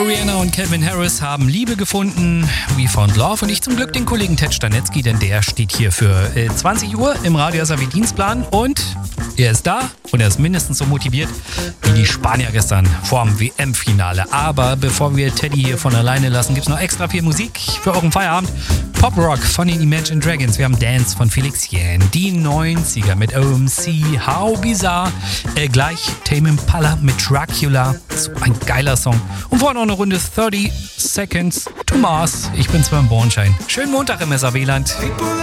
Rihanna und Calvin Harris haben Liebe gefunden. We found love. Und ich zum Glück den Kollegen Ted Stanetzky, denn der steht hier für 20 Uhr im Radio SAW Dienstplan. Und er ist da und er ist mindestens so motiviert wie die Spanier gestern vorm WM-Finale. Aber bevor wir Teddy hier von alleine lassen, gibt es noch extra viel Musik für euren Feierabend. Pop Rock von den Imagine Dragons. Wir haben Dance von Felix Jähn. Die 90er mit OMC. How Bizarre. Gleich Tame Impala mit Dracula. So ein geiler Song. Und vorhin noch eine Runde 30 Seconds to Mars. Ich bin Sven Bornschein. Schönen Montag im SAW-Land.